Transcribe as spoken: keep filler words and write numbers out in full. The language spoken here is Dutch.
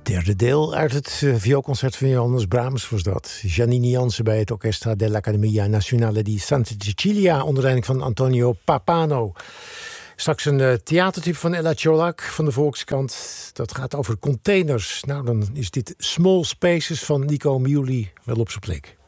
Derde deel uit het uh, vioolconcert van Johannes Brahms was dat. Giannini Jansen bij het Orchestra dell'Accademia Nazionale di Santa Cecilia onder leiding van Antonio Papano. Straks een uh, theatertype van Ella Ciolak van de Volkskrant. Dat gaat over containers. Nou, dan is dit Small Spaces van Nico Miuli wel op zijn plek.